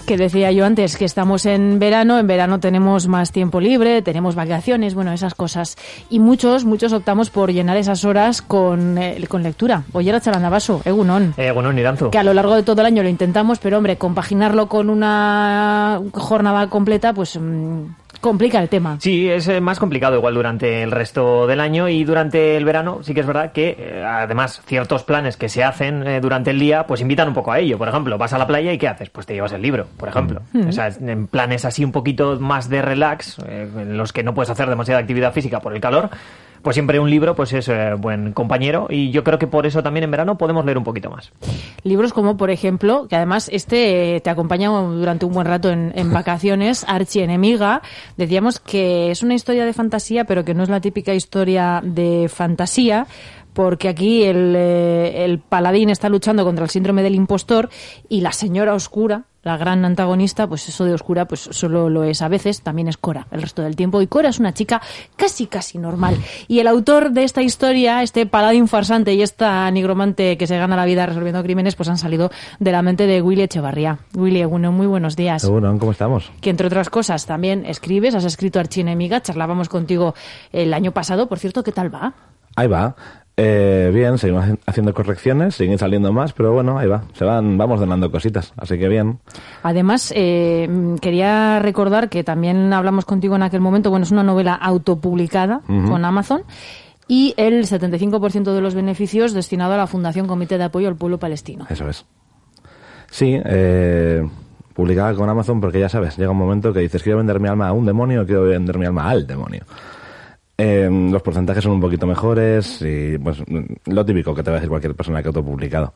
Que decía yo antes que estamos en verano tenemos más tiempo libre, tenemos vacaciones, bueno, esas cosas. Y muchos optamos por llenar esas horas con lectura. Oyer Atxarandabaso, egunon. Egunon, Iranzu. Que a lo largo de todo el año lo intentamos, pero hombre, compaginarlo con una jornada completa, pues complica el tema. Sí, es más complicado igual durante el resto del año, y durante el verano sí que es verdad que además ciertos planes que se hacen durante el día pues invitan un poco a ello. Por ejemplo, vas a la playa y ¿qué haces? Pues te llevas el libro, por ejemplo. O sea, en planes así un poquito más de relax, en los que no puedes hacer demasiada actividad física por el calor, pues siempre un libro pues es buen compañero, y yo creo que por eso también en verano podemos leer un poquito más. Libros como, por ejemplo, que además te acompaña durante un buen rato en vacaciones, Archienemiga. Decíamos que es una historia de fantasía, pero que no es la típica historia de fantasía, porque aquí el paladín está luchando contra el síndrome del impostor, y la señora oscura, la gran antagonista, pues eso de oscura pues solo lo es a veces, también es Cora el resto del tiempo, y Cora es una chica casi normal. Y el autor de esta historia, este paladín farsante y esta nigromante que se gana la vida resolviendo crímenes, pues han salido de la mente de Willy Echevarría. Willy, Egunon, muy buenos días. Egunon, ¿cómo estamos? Que entre otras cosas también escribes, has escrito Archienemiga, charlábamos contigo el año pasado, por cierto, ¿qué tal va? Ahí va. Bien, seguimos haciendo correcciones, siguen saliendo más, pero bueno, ahí va. Vamos donando cositas, así que bien. Además, quería recordar que también hablamos contigo en aquel momento, bueno, es una novela autopublicada con Amazon, y el 75% de los beneficios destinado a la Fundación Comité de Apoyo al Pueblo Palestino. Eso es. Sí, publicada con Amazon porque ya sabes, llega un momento que dices, quiero vender mi alma a un demonio o quiero vender mi alma al demonio. Los porcentajes son un poquito mejores y pues lo típico que te va a decir cualquier persona que ha autopublicado.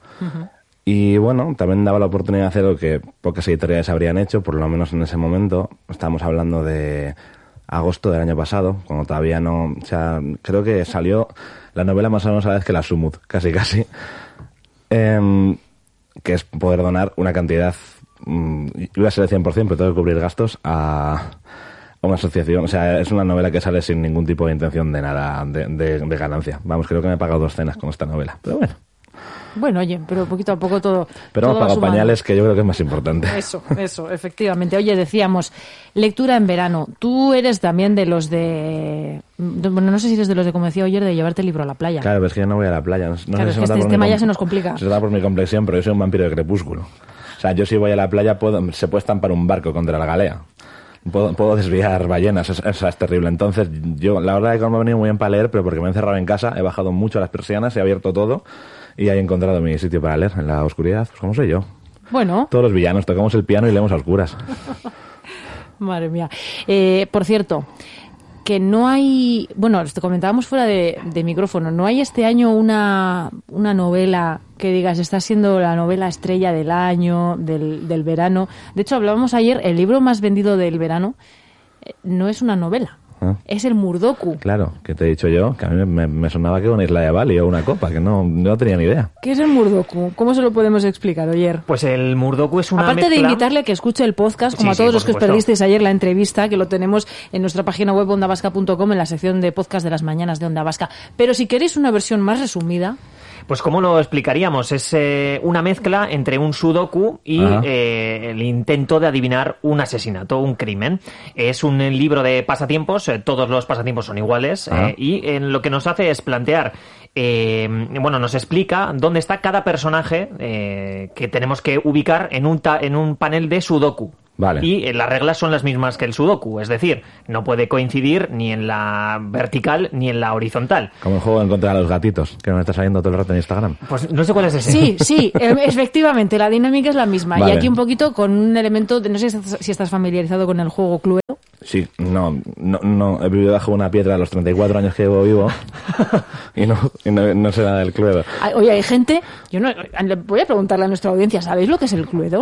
Y bueno, también daba la oportunidad de hacer lo que pocas editoriales habrían hecho, por lo menos en ese momento. Estamos hablando de agosto del año pasado, cuando todavía no... O sea, creo que salió la novela más o menos a la vez que la Sumud, casi. Que es poder donar una cantidad... iba a ser el 100%, pero tengo que cubrir gastos a una asociación. O sea, es una novela que sale sin ningún tipo de intención de nada, de ganancia. Vamos, creo que me he pagado 2 cenas con esta novela, pero bueno. Bueno, oye, pero poquito a poco todo... Pero hemos pagado pañales, que yo creo que es más importante. Eso, efectivamente. Oye, decíamos, lectura en verano. Tú eres también de los de... Bueno, no sé si eres de los de, como decía ayer, de llevarte el libro a la playa. Claro, pero es que yo no voy a la playa. No claro, sé es que este tema ya se nos complica. Se da por mi complexión, pero yo soy un vampiro de crepúsculo. O sea, yo si voy a la playa se puede estampar un barco contra la galea. Puedo desviar ballenas, eso es terrible. Entonces, yo, la verdad es que me he venido muy bien para leer, pero porque me he encerrado en casa, he bajado mucho las persianas, he abierto todo y he encontrado mi sitio para leer en la oscuridad, pues como soy yo. Bueno. Todos los villanos, tocamos el piano y leemos a oscuras. Madre mía. Por cierto, que no hay... Bueno, te comentábamos fuera de micrófono, no hay este año una novela que digas, está siendo la novela estrella del año, del verano. De hecho, hablábamos ayer, el libro más vendido del verano no es una novela, es el Murdoku. Claro, que te he dicho yo, que a mí me sonaba que una isla de Bali o una copa, que no tenía ni idea. ¿Qué es el Murdoku? ¿Cómo se lo podemos explicar, Oyer? Pues el Murdoku es una Aparte mezcla... de invitarle a que escuche el podcast, como a todos los que os perdisteis ayer la entrevista, que lo tenemos en nuestra página web ondavasca.com, en la sección de podcast de las mañanas de Onda Vasca. Pero si queréis una versión más resumida... Pues ¿cómo lo explicaríamos? Es una mezcla entre un sudoku y el intento de adivinar un asesinato, un crimen. Es un libro de pasatiempos, todos los pasatiempos son iguales, y en lo que nos hace es plantear, nos explica dónde está cada personaje que tenemos que ubicar en un panel de sudoku. Vale. Y las reglas son las mismas que el sudoku, es decir, no puede coincidir ni en la vertical ni en la horizontal. Como el juego Encontrar a los gatitos, que me está saliendo todo el rato en Instagram. Pues no sé cuál es ese. Sí, efectivamente, la dinámica es la misma. Vale. Y aquí un poquito con un elemento, no sé si estás familiarizado con el juego Cluedo. Sí, no, he vivido bajo una piedra a los 34 años que llevo vivo y no sé nada del Cluedo. Oye, hay gente, voy a preguntarle a nuestra audiencia, ¿sabéis lo que es el Cluedo?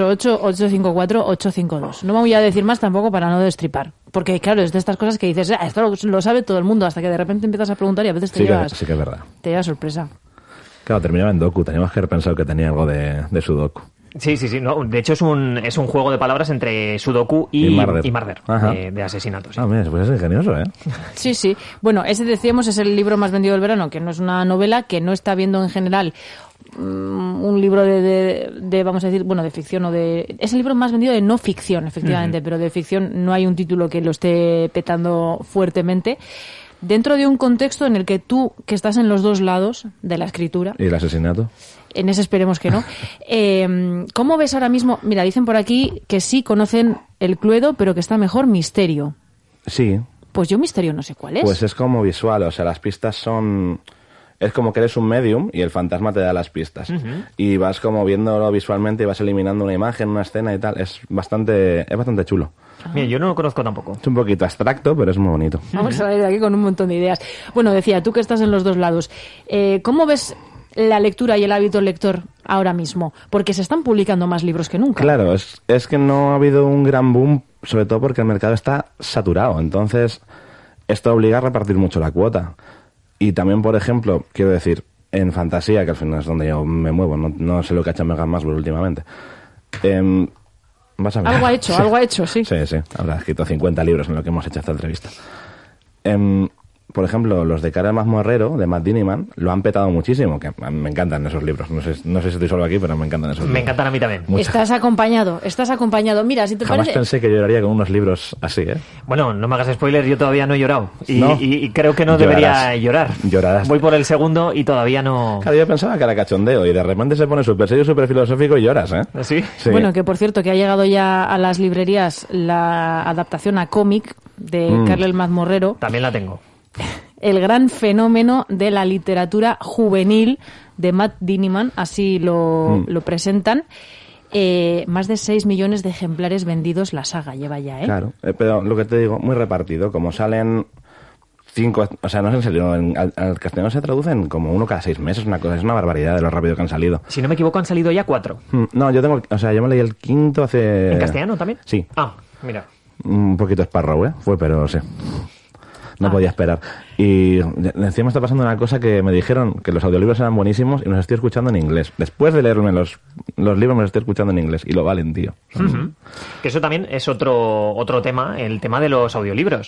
688-854-852. No me voy a decir más tampoco para no destripar. Porque claro, es de estas cosas que dices, esto lo sabe todo el mundo, hasta que de repente empiezas a preguntar y a veces sí que es verdad. Te lleva sorpresa. Claro, terminaba en Doku, teníamos que haber pensado que tenía algo de Sudoku. Sí, no, de hecho es un juego de palabras entre Sudoku y Marder de asesinatos. Sí. Mira, pues es ingenioso, ¿eh? Sí. Bueno, ese decíamos es el libro más vendido del verano, que no es una novela, que no está viendo en general un libro de, vamos a decir, bueno, de ficción o de... Es el libro más vendido de no ficción, efectivamente, pero de ficción no hay un título que lo esté petando fuertemente. Dentro de un contexto en el que tú, que estás en los dos lados de la escritura... ¿Y el asesinato? En ese esperemos que no. ¿Cómo ves ahora mismo? Mira, dicen por aquí que sí conocen el Cluedo, pero que está mejor Misterio. Sí. Pues yo Misterio no sé cuál es. Pues es como visual, o sea, las pistas son... Es como que eres un medium y el fantasma te da las pistas. Y vas como viéndolo visualmente y vas eliminando una imagen, una escena y tal. Es bastante chulo. Mira, yo no lo conozco tampoco. Es un poquito abstracto, pero es muy bonito. Vamos a salir de aquí con un montón de ideas. Bueno, decía, tú que estás en los dos lados, ¿cómo ves la lectura y el hábito lector ahora mismo? Porque se están publicando más libros que nunca. Claro, es que no ha habido un gran boom, sobre todo porque el mercado está saturado. Entonces, esto obliga a repartir mucho la cuota. Y también, por ejemplo, quiero decir, en fantasía, que al final es donde yo me muevo, no sé lo que ha hecho Megan Masburg últimamente. ¿Vas a ver? Algo ha hecho, sí. Sí, habrá escrito 50 libros en lo que hemos hecho esta entrevista. Por ejemplo, los de Cara al Mazmorrero, de Matt Diniman, lo han petado muchísimo, que a mí me encantan esos libros. No sé si estoy solo aquí, pero me encantan esos libros. Me encantan a mí también. Mucho. Estás acompañado. Mira, si te Jamás parece... pensé que lloraría con unos libros así, ¿eh? Bueno, no me hagas spoilers, yo todavía no he llorado. ¿No? Y creo que no Llorarás. debería llorar. Llorarás. Voy por el segundo y todavía no... Claro, yo pensaba que era cachondeo y de repente se pone súper serio, súper filosófico y lloras, ¿eh? ¿Sí? Sí. Bueno, que por cierto, que ha llegado ya a las librerías la adaptación a cómic de Carle el Mazmorrero. También la tengo. El gran fenómeno de la literatura juvenil de Matt Diniman, así lo presentan. Más de 6 millones de ejemplares vendidos la saga lleva ya, ¿eh? Claro, pero lo que te digo, muy repartido. Como salen 5, o sea, no sé en serio, al castellano se traducen como 1 cada 6 meses, es una barbaridad de lo rápido que han salido. Si no me equivoco, han salido ya 4. No, yo me leí el 5º hace... ¿En castellano también? Sí. Ah, mira. Un poquito Sparrow, ¿eh? Pero sí. No podía esperar. Y encima está pasando una cosa que me dijeron, que los audiolibros eran buenísimos y los estoy escuchando en inglés. Después de leerme los libros me los estoy escuchando en inglés y lo valen, tío. Que eso también es otro tema, el tema de los audiolibros.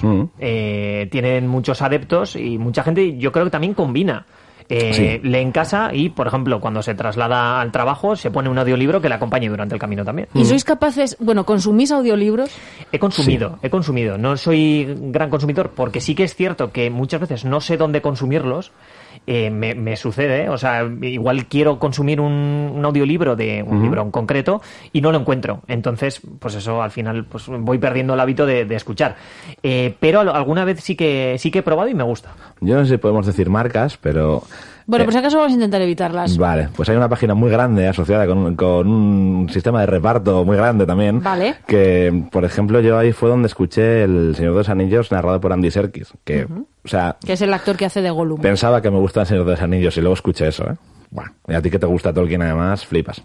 Tienen muchos adeptos y mucha gente, yo creo que también combina. Sí. Lee en casa y, por ejemplo, cuando se traslada al trabajo, se pone un audiolibro que le acompañe durante el camino también. ¿Y sois capaces, consumís audiolibros? He consumido. No soy gran consumidor porque sí que es cierto que muchas veces no sé dónde consumirlos. Me sucede, o sea, igual quiero consumir un audiolibro de un libro en concreto y no lo encuentro. Entonces, pues eso, al final pues voy perdiendo el hábito de escuchar. Pero alguna vez sí que he probado y me gusta. Yo no sé si podemos decir marcas, pero... Bueno, por si acaso vamos a intentar evitarlas. Vale, pues hay una página muy grande asociada con un sistema de reparto muy grande también. Vale. Que, por ejemplo, yo ahí fue donde escuché El Señor de los Anillos narrado por Andy Serkis. Que, o sea... Que es el actor que hace de Gollum. Pensaba que me gusta El Señor de los Anillos y luego escuché eso, ¿eh? Bueno, y a ti que te gusta Tolkien además, flipas.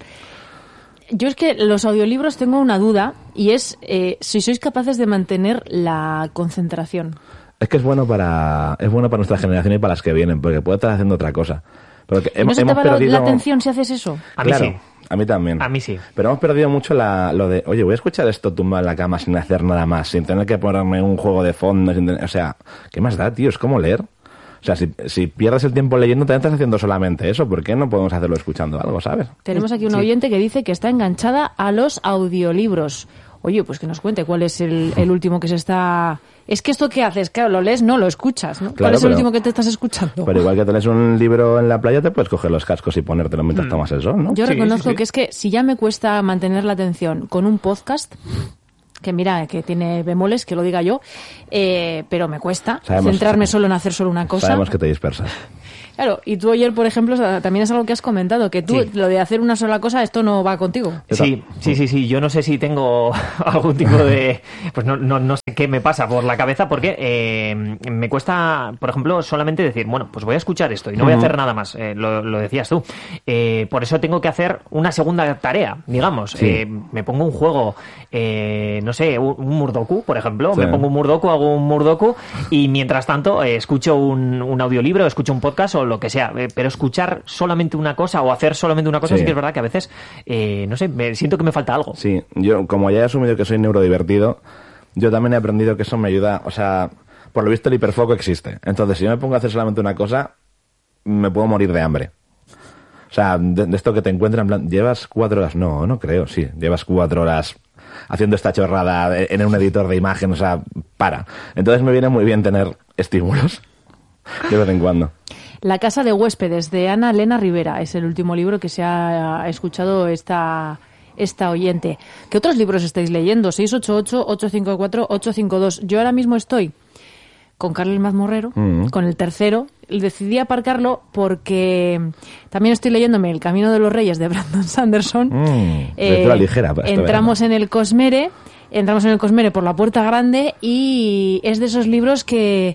Yo es que los audiolibros tengo una duda y es si sois capaces de mantener la concentración. Es que es bueno para nuestra generación y para las que vienen, porque puede estar haciendo otra cosa. Pero que ¿No se te va perdido... la atención si haces eso? A mí Claro, sí. A mí también. A mí sí. Pero hemos perdido mucho lo de, oye, voy a escuchar esto tumbado en la cama sin hacer nada más, sin tener que ponerme un juego de fondo, o sea, ¿qué más da, tío? Es como leer. O sea, si pierdes el tiempo leyendo, también estás haciendo solamente eso. ¿Por qué no podemos hacerlo escuchando algo, sabes? Tenemos aquí un oyente que dice que está enganchada a los audiolibros. Oye, pues que nos cuente cuál es el último que se está... Es que esto que haces, claro, lo lees, no lo escuchas, ¿no? Claro, ¿Cuál es el último que te estás escuchando? Pero igual que te lees un libro en la playa, te puedes coger los cascos y ponértelo mientras tomas el sol, ¿no? Yo Sí, reconozco sí. que es que si ya me cuesta mantener la atención con un podcast, que mira, que tiene bemoles, que lo diga yo, pero me cuesta centrarme solo en hacer solo una cosa. Sabemos que te dispersas. Claro, y tú ayer, por ejemplo, también es algo que has comentado, que tú, Sí. lo de hacer una sola cosa, esto no va contigo. Sí. Yo no sé si tengo algún tipo de... Pues no sé qué me pasa por la cabeza porque me cuesta, por ejemplo, solamente decir, bueno, pues voy a escuchar esto y no voy a hacer nada más. Lo decías tú. Por eso tengo que hacer una segunda tarea, digamos. Sí. Me pongo un juego, no sé, un Murdoku, por ejemplo. Sí. Me pongo un Murdoku, hago un Murdoku y mientras tanto escucho un audiolibro, escucho un podcast o lo que sea. Pero escuchar solamente una cosa o hacer solamente una cosa Sí. sí que es verdad que a veces, no sé, siento que me falta algo. Sí, yo como ya he asumido que soy neurodivertido, yo también he aprendido que eso me ayuda, o sea, por lo visto el hiperfoco existe. Entonces, si yo me pongo a hacer solamente una cosa, me puedo morir de hambre. O sea, de esto que te encuentran en plan, ¿llevas 4 horas? No creo, sí. Llevas 4 horas haciendo esta chorrada en un editor de imagen, o sea, para. Entonces me viene muy bien tener estímulos de vez en cuando. La casa de huéspedes, de Ana Elena Rivera, es el último libro que se ha escuchado esta oyente. ¿Qué otros libros estáis leyendo? 688-854-852. Yo ahora mismo estoy con Carlos el Mazmorrero, con el tercero. Decidí aparcarlo porque también estoy leyéndome El Camino de los Reyes de Brandon Sanderson. Lectura ligera. Entramos en el Cosmere por la puerta grande y es de esos libros que...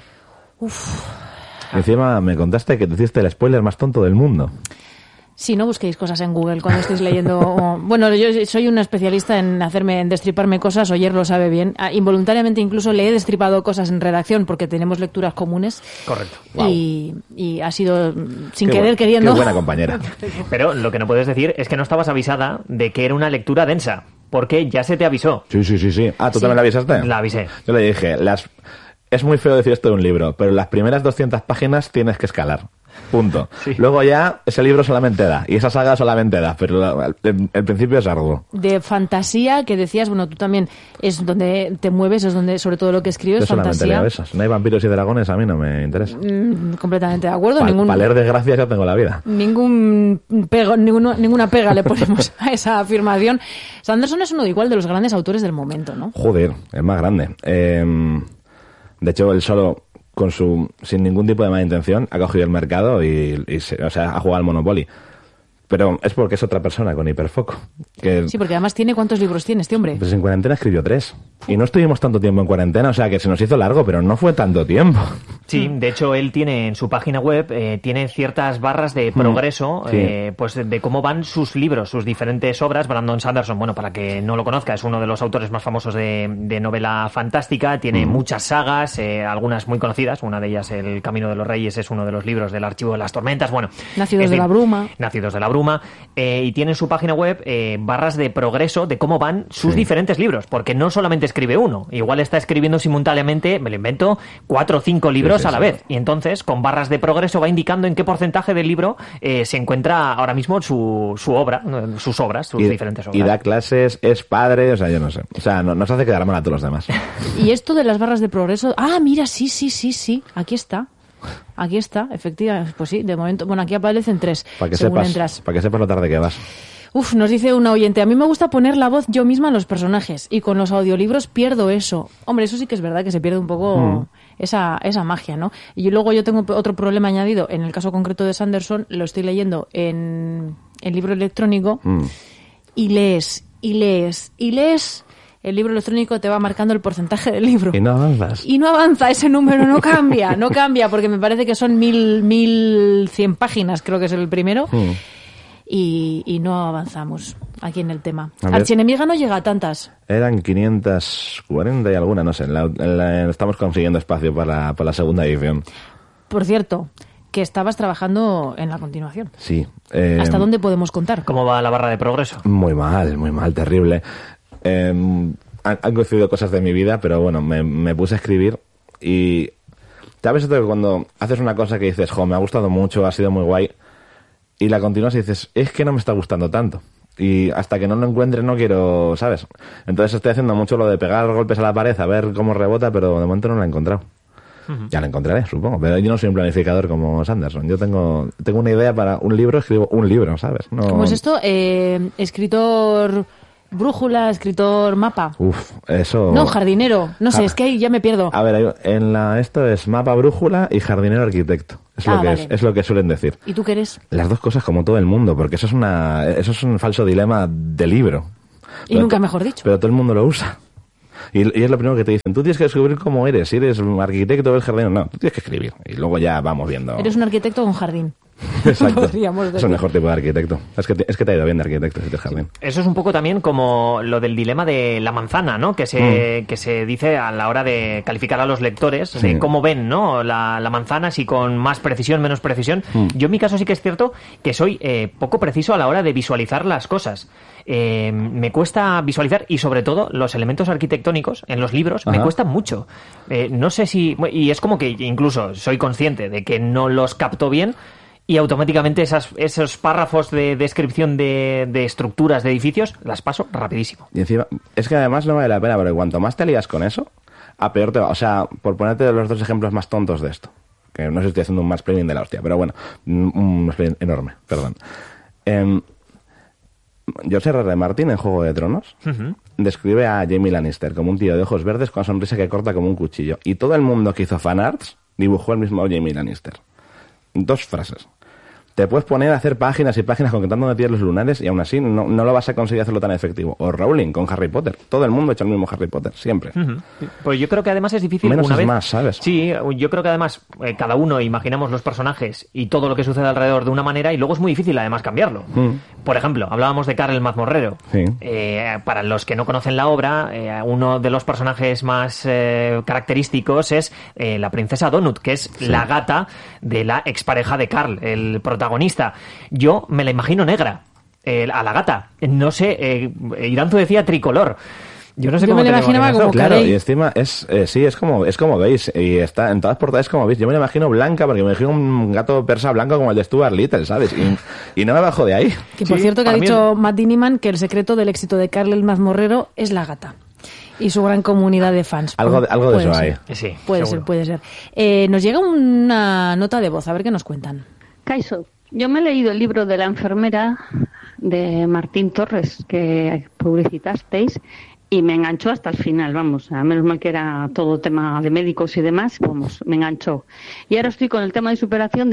Encima me contaste que te hiciste el spoiler más tonto del mundo. Sí, no busquéis cosas en Google cuando estéis leyendo. Bueno, yo soy una especialista en destriparme cosas, Oyer lo sabe bien. Involuntariamente incluso le he destripado cosas en redacción porque tenemos lecturas comunes. Correcto. Wow. Y ha sido sin querer queriendo. Qué buena compañera. Pero lo que no puedes decir es que no estabas avisada de que era una lectura densa, porque ya se te avisó. Sí. Ah, ¿tú también la avisaste? La avisé. Yo le dije, es muy feo decir esto de un libro, pero las primeras 200 páginas tienes que escalar. Punto. Sí. Luego ya ese libro solamente da, y esa saga solamente da, pero el principio es arduo. De fantasía, que decías, bueno, tú también es donde te mueves, es donde sobre todo lo que escribes, yo fantasía. Solamente leo esas. No hay vampiros y dragones, a mí no me interesa. Completamente de acuerdo. Para leer desgracias ya tengo la vida. Ninguna pega le ponemos a esa afirmación. Sanderson es uno igual de los grandes autores del momento, ¿no? Joder, el más grande. De hecho, él solo, sin ningún tipo de mala intención, ha cogido el mercado y ha jugado al Monopoly. Pero es porque es otra persona con hiperfoco. Sí, porque además ¿cuántos libros tiene este hombre? Pues en cuarentena escribió 3. Y no estuvimos tanto tiempo en cuarentena, o sea que se nos hizo largo, pero no fue tanto tiempo. Sí, de hecho él tiene en su página web, tiene ciertas barras de progreso, pues de cómo van sus libros, sus diferentes obras. Brandon Sanderson, bueno, para que no lo conozca, es uno de los autores más famosos de novela fantástica, tiene muchas sagas, algunas muy conocidas, una de ellas El Camino de los Reyes es uno de los libros del Archivo de las Tormentas, bueno. Nacidos de la Bruma. Y tiene en su página web barras de progreso de cómo van sus diferentes libros, porque no solamente escribe uno, igual está escribiendo simultáneamente, me lo invento, 4 o 5 libros a la vez, y entonces con barras de progreso va indicando en qué porcentaje del libro se encuentra ahora mismo sus diferentes obras. Y da clases, es padre, o sea, yo no sé, o sea, nos hace quedar mal a todos los demás. Y esto de las barras de progreso, mira, sí, aquí está, efectivamente, pues sí, de momento, bueno, aquí aparecen 3, para que según sepas, entras. Para que sepas lo tarde que vas. Nos dice una oyente, a mí me gusta poner la voz yo misma a los personajes y con los audiolibros pierdo eso. Hombre, eso sí que es verdad que se pierde un poco esa magia, ¿no? Y luego yo tengo otro problema añadido, en el caso concreto de Sanderson, lo estoy leyendo en libro electrónico y lees. El libro electrónico te va marcando el porcentaje del libro. Y no avanzas. Y no avanza, ese número no cambia, porque me parece que son 1100 páginas, creo que es el primero. Y no avanzamos aquí en el tema. Archienemiga no llega a tantas. Eran 540 y alguna, no sé. Estamos consiguiendo espacio para la segunda edición. Por cierto, que estabas trabajando en la continuación. Sí. ¿Hasta dónde podemos contar? ¿Cómo va la barra de progreso? Muy mal, terrible. Han coincidido cosas de mi vida, pero bueno, me puse a escribir y... ¿Sabes esto que cuando haces una cosa que dices, me ha gustado mucho, ha sido muy guay, y la continúas y dices, es que no me está gustando tanto? Y hasta que no lo encuentre no quiero, ¿sabes? Entonces estoy haciendo mucho lo de pegar golpes a la pared, a ver cómo rebota, pero de momento no lo he encontrado. Ya la encontraré, supongo, pero yo no soy un planificador como Sanderson. Yo tengo una idea para un libro, escribo un libro, ¿sabes? No... ¿Cómo es esto? Escritor... Brújula, escritor, mapa. Eso... No, jardinero. No sé, es que ahí ya me pierdo. A ver, esto es mapa, brújula y jardinero arquitecto. Es lo que suelen decir. ¿Y tú qué eres? Las dos cosas como todo el mundo, porque eso es un falso dilema de libro. Y nunca mejor dicho. Pero todo el mundo lo usa. Y es lo primero que te dicen. Tú tienes que descubrir cómo eres. Si eres un arquitecto o eres jardinero. No, tú tienes que escribir. Y luego ya vamos viendo. Eres un arquitecto con jardín. Exacto. Es el mejor tipo de arquitecto. Es que te ha ido bien de arquitecto si te jardín. Eso es un poco también como lo del dilema de la manzana, ¿no? Que se dice a la hora de calificar a los lectores, de cómo ven, ¿no? La manzana, si con más precisión, menos precisión. Yo en mi caso sí que es cierto que soy poco preciso a la hora de visualizar las cosas. Me cuesta visualizar, y sobre todo los elementos arquitectónicos en los libros me cuestan mucho. No sé si... Y es como que incluso soy consciente de que no los capto bien. y automáticamente esos párrafos de descripción de estructuras de edificios las paso rapidísimo. Y encima, es que además no vale la pena, porque cuanto más te lías con eso, a peor te va. O sea, por ponerte los dos ejemplos más tontos de esto, que no sé si estoy haciendo un mansplaining de la hostia, pero bueno, un mansplaining enorme, perdón. George R.R. Martin, en Juego de Tronos, describe a Jaime Lannister como un tío de ojos verdes con sonrisa que corta como un cuchillo. Y todo el mundo que hizo fanarts dibujó el mismo Jaime Lannister. 2 frases. Te puedes poner a hacer páginas y páginas concretando donde tienes los lunares y aún así no lo vas a conseguir hacerlo tan efectivo. O Rowling con Harry Potter. Todo el mundo ha hecho el mismo Harry Potter, siempre. Pues yo creo que además es difícil Menos una es vez... más, ¿sabes? Sí, yo creo que además cada uno imaginamos los personajes y todo lo que sucede alrededor de una manera y luego es muy difícil además cambiarlo. Por ejemplo, hablábamos de Karl el mazmorrero. Sí. Para los que no conocen la obra, uno de los personajes más característicos es la princesa Donut, que es la gata de la expareja de Karl, el protagonista. Yo me la imagino negra, a la gata. No sé, Iranzu decía tricolor. Yo no sé Yo cómo me la te lo imaginaba imaginas. como Claro, Carey. y encima es como veis, y está en todas portadas como veis. Yo me la imagino blanca porque me imagino un gato persa blanco como el de Stuart Little, ¿sabes? Y no me bajo de ahí. Que por Sí, cierto que ha para mí dicho Matt Diniman que el secreto del éxito de Karl el mazmorrero es la gata y su gran comunidad de fans. Algo de Puede eso ser. hay. Sí, Puede seguro. ser. Nos llega una nota de voz, a ver qué nos cuentan. Kaiso, yo me he leído el libro de la enfermera de Martín Torres que publicitasteis y me enganchó hasta el final, vamos, a menos mal que era todo tema de médicos y demás, vamos, me enganchó. Y ahora estoy con el tema de superación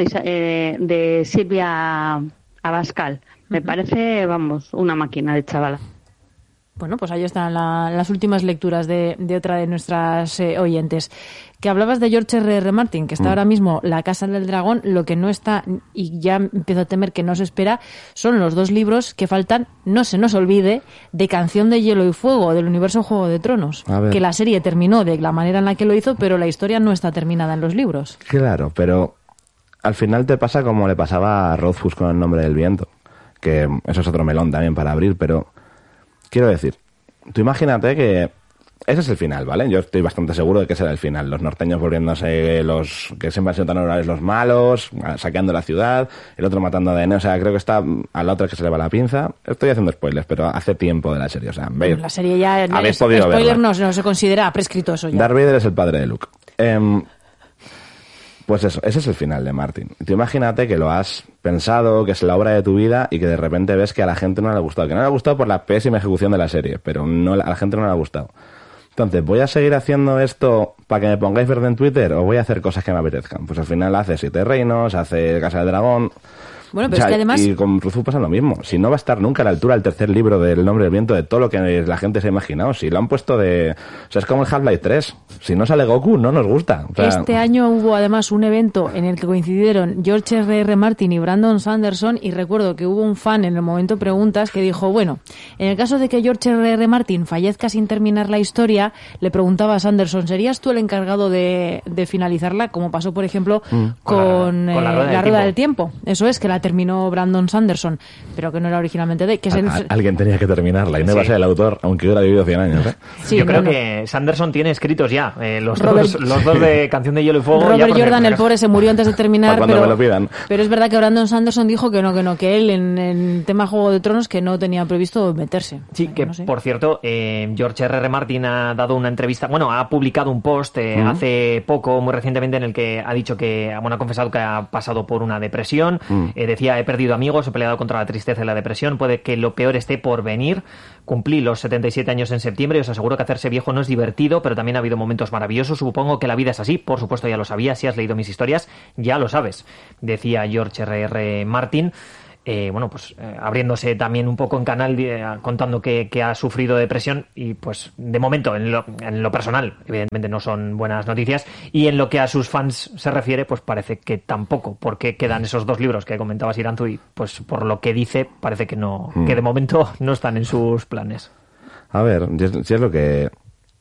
de Silvia Abascal. Me parece, vamos, una máquina de chavala. Bueno, pues ahí están las últimas lecturas de otra de nuestras oyentes. Que hablabas de George R.R. Martin, que está ahora mismo La Casa del Dragón, lo que no está, y ya empiezo a temer que no se espera, son los 2 libros que faltan, no se nos olvide, de Canción de Hielo y Fuego, del universo Juego de Tronos. A ver. Que la serie terminó de la manera en la que lo hizo, pero la historia no está terminada en los libros. Claro, pero al final te pasa como le pasaba a Rothfuss con El nombre del viento, que eso es otro melón también para abrir, pero quiero decir, tú imagínate que ese es el final, ¿vale? Yo estoy bastante seguro de que ese era el final. Los norteños volviéndose los que siempre han sido tan honorables los malos, saqueando la ciudad, el otro matando a Daenerys. O sea, creo que está a la otra que se le va la pinza. Estoy haciendo spoilers, pero hace tiempo de la serie. O sea, Bueno, la serie ya, habéis podido spoiler verla. no se considera prescrito eso ya. Darth Vader es el padre de Luke. Pues eso, ese es el final de Martin. Tú imagínate que lo has pensado, que es la obra de tu vida y que de repente ves que a la gente no le ha gustado. Que no le ha gustado por la pésima ejecución de la serie, pero no, a la gente no le ha gustado. Entonces, ¿voy a seguir haciendo esto para que me pongáis verde en Twitter o voy a hacer cosas que me apetezcan? Pues al final hace 7 Reinos, hace Casa del Dragón... Bueno, pero es que además... Y con Rothfuss pasa lo mismo. Si no va a estar nunca a la altura del tercer libro del Nombre del Viento de todo lo que la gente se ha imaginado. Si lo han puesto de... O sea, es como el Half-Life 3. Si no sale Goku, no nos gusta. O sea, Este año hubo además un evento en el que coincidieron George R.R. Martin y Brandon Sanderson, y recuerdo que hubo un fan en el momento preguntas que dijo, bueno, en el caso de que George R.R. Martin fallezca sin terminar la historia, le preguntaba a Sanderson, ¿serías tú el encargado de finalizarla? Como pasó, por ejemplo, con la Rueda del Tiempo. Eso es, que la terminó Brandon Sanderson, pero que no era originamente de... Que es el... Alguien tenía que terminarla y no iba a ser el autor, aunque hubiera vivido 100 años. ¿eh? Sí, yo creo no. que Sanderson tiene escritos ya los Robert- dos de Canción de Hielo y Fuego. Robert ya Jordan, el pobre, se murió antes de terminar, Para cuando me lo pidan. pero es verdad que Brandon Sanderson dijo que no, que él en tema Juego de Tronos que no tenía previsto meterse. Sí, que No sé. por cierto, George R.R. Martin ha dado una entrevista, bueno, ha publicado un post hace poco, muy recientemente, en el que ha dicho que, bueno, ha confesado que ha pasado por una depresión, decía, he perdido amigos, he peleado contra la tristeza y la depresión, puede que lo peor esté por venir, cumplí los 77 años en septiembre y os aseguro que hacerse viejo no es divertido, pero también ha habido momentos maravillosos, supongo que la vida es así, por supuesto ya lo sabías, si has leído mis historias, ya lo sabes, decía George R.R. Martin. Bueno, pues abriéndose también un poco en canal, contando que ha sufrido depresión y pues de momento en lo personal evidentemente no son buenas noticias, y en lo que a sus fans se refiere pues parece que tampoco, porque quedan esos 2 libros que comentabas, Iranzu, y pues por lo que dice parece que no, que de momento no están en sus planes. A ver, si es lo que...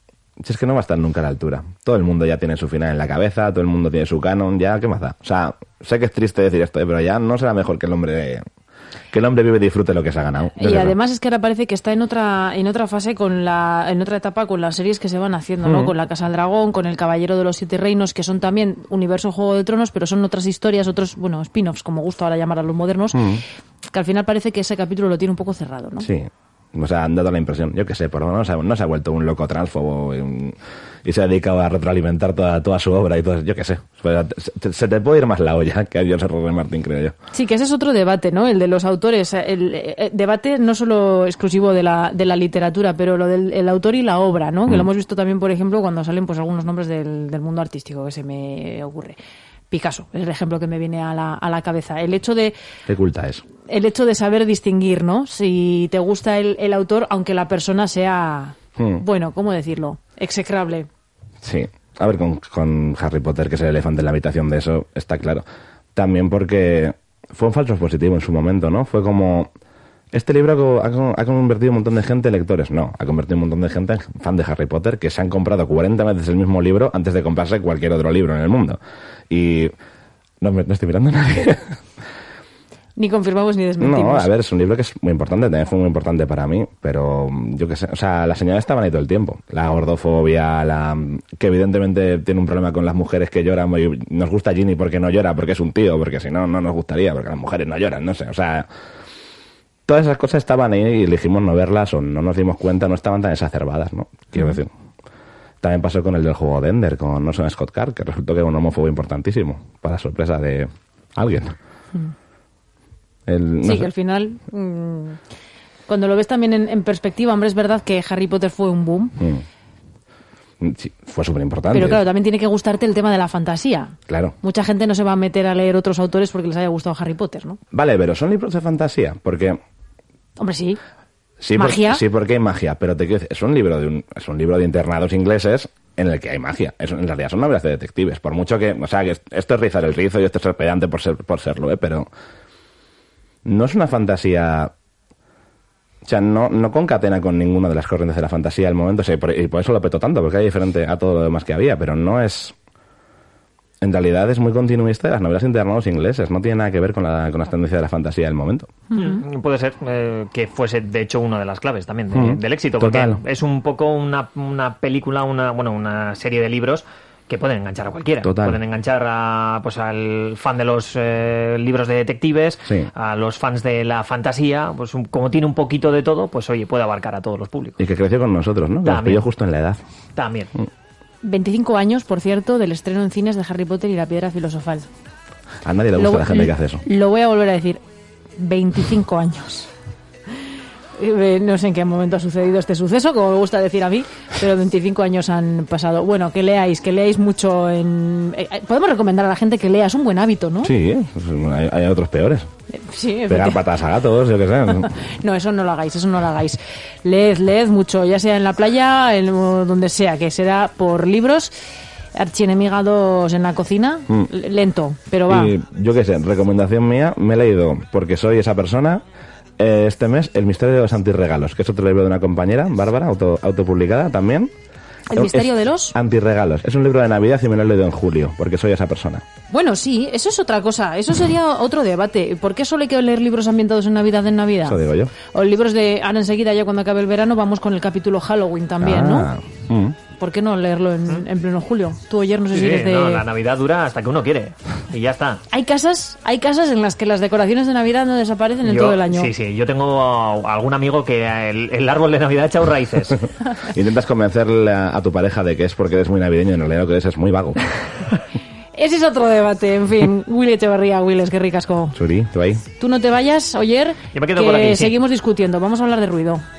Si es que no va a estar nunca a la altura. Todo el mundo ya tiene su final en la cabeza, todo el mundo tiene su canon, ya, ¿qué más da? O sea, sé que es triste decir esto, pero ya no será mejor que el hombre Que el hombre vive y disfrute lo que se ha ganado. Y además es que ahora parece que está en otra fase en otra etapa con las series que se van haciendo, ¿no? Con La Casa del Dragón, con El Caballero de los Siete Reinos, que son también universo Juego de Tronos, pero son otras historias, otros, bueno, spin-offs, como gusta ahora llamar a los modernos, que al final parece que ese capítulo lo tiene un poco cerrado, ¿no? Sí. O sea, han dado la impresión, yo qué sé, por lo menos no se ha vuelto un loco transfobo y se ha dedicado a retroalimentar toda su obra y todo, yo qué sé. Se te puede ir más la olla que a George R.R. Martin, creo yo. Sí, que ese es otro debate, ¿no? El de los autores. El debate no solo exclusivo de la literatura, pero lo del el autor y la obra, ¿no? Que lo hemos visto también, por ejemplo, cuando salen pues algunos nombres del mundo artístico, que se me ocurre. Picasso es el ejemplo que me viene a la cabeza. El hecho de... Qué culta es. El hecho de saber distinguir, ¿no? Si te gusta el autor, aunque la persona sea, bueno, ¿cómo decirlo? Execrable. Sí. A ver, con Harry Potter, que es el elefante en la habitación de eso, está claro. También porque fue un falso positivo en su momento, ¿no? Fue como... Este libro ha convertido un montón de gente en lectores. No, ha convertido un montón de gente en fan de Harry Potter que se han comprado 40 veces el mismo libro antes de comprarse cualquier otro libro en el mundo. Y no estoy mirando a nadie. Ni confirmamos ni desmentimos. No, a ver, es un libro que es muy importante, también fue muy importante para mí, pero yo qué sé, o sea, las señales estaban ahí todo el tiempo. La gordofobia, que evidentemente tiene un problema con las mujeres que lloran, y nos gusta Ginny porque no llora, porque es un tío, porque si no, no nos gustaría, porque las mujeres no lloran, no sé, o sea... Todas esas cosas estaban ahí y elegimos no verlas o no nos dimos cuenta, no estaban tan exacerbadas, ¿no? Quiero decir. También pasó con el del juego de Ender, con Orson Scott Card, que resultó que era un homófobo importantísimo, para sorpresa de alguien. Que al final, cuando lo ves también en perspectiva, hombre, es verdad que Harry Potter fue un boom. Sí, fue súper importante. Pero claro, también tiene que gustarte el tema de la fantasía. Claro. Mucha gente no se va a meter a leer otros autores porque les haya gustado Harry Potter, ¿no? Vale, pero son libros de fantasía, porque... Hombre, sí. Sí, magia. Sí, porque hay magia, pero te quiero decir, es un libro de internados ingleses en el que hay magia. En realidad son novelas de detectives, por mucho que, o sea, que esto es rizar el rizo y esto es ser pedante por serlo, pero no es una fantasía, o sea, no concatena con ninguna de las corrientes de la fantasía al momento, o sea, y por eso lo petó tanto, porque es diferente a todo lo demás que había, pero no es... En realidad es muy continuista de las novelas internados ingleses, no tiene nada que ver con las tendencias de la fantasía del momento. Puede ser que fuese, de hecho, una de las claves también del éxito, porque total. Es un poco una película, una serie de libros que pueden enganchar a cualquiera. Total. Pueden enganchar al fan de los libros de detectives, sí, a los fans de la fantasía, pues como tiene un poquito de todo, pues oye, puede abarcar a todos los públicos. Y que creció con nosotros, ¿no? Que nos pilló justo en la edad. También. 25 años, por cierto, del estreno en cines de Harry Potter y la Piedra Filosofal. A nadie le gusta la gente que hace eso. Lo voy a volver a decir. 25 años. No sé en qué momento ha sucedido este suceso, como me gusta decir a mí, pero 25 años han pasado. Bueno, que leáis mucho. Podemos recomendar a la gente que lea, es un buen hábito, ¿no? Sí, hay otros peores. Sí, pegar patas a gatos, yo qué sé. No, eso no lo hagáis. Leed mucho, ya sea en la playa, donde sea, que será por libros. Archienemigados en la cocina, lento, pero va. Y yo qué sé, recomendación mía, me he leído, porque soy esa persona, este mes, El misterio de los antirregalos, que es otro libro de una compañera, Bárbara, autopublicada también. ¿El misterio de los? Antirregalos. Es un libro de Navidad y me lo he leído en julio, porque soy esa persona. Bueno, sí, eso es otra cosa. Eso sería otro debate. ¿Por qué solo hay que leer libros ambientados en Navidad Eso digo yo. O libros de... Ahora enseguida, ya cuando acabe el verano, vamos con el capítulo Halloween también, ¿no? ¿Por qué no leerlo en pleno julio? Tú ayer no sé si eres de... No, la Navidad dura hasta que uno quiere. Y ya está. Hay casas en las que las decoraciones de Navidad no desaparecen en todo el año. Sí. Yo tengo algún amigo que el árbol de Navidad ha echado raíces. Intentas convencerle a tu pareja de que es porque eres muy navideño y en realidad lo que es muy vago. Ese es otro debate, en fin. Willy Echeverría, Willes, qué ricasco. Suri, tú ahí. Tú no te vayas, Oyer, Yo me quedo que por aquí, sí. Seguimos discutiendo. Vamos a hablar de ruido.